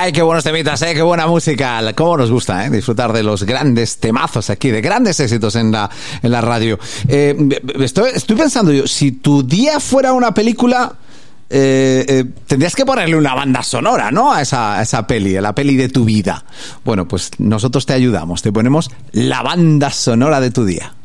Ay, qué buenos temitas, qué buena música. Cómo nos gusta, disfrutar de los grandes temazos aquí, de grandes éxitos en la radio. Estoy pensando yo, si tu día fuera una película, tendrías que ponerle una banda sonora, ¿no? A esa peli, a la peli de tu vida. Bueno, pues nosotros te ayudamos, te ponemos la banda sonora de tu día.